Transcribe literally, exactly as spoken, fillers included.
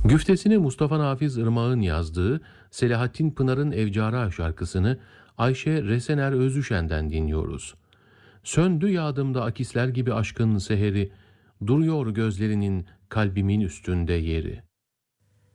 Güftesini Mustafa Nafiz Irmak'ın yazdığı Selahattin Pınar'ın Evcara şarkısını Ayşe Resener Özüşen'den dinliyoruz. Söndü yağdımda akisler gibi aşkın seheri, duruyor gözlerinin kalbimin üstünde yeri.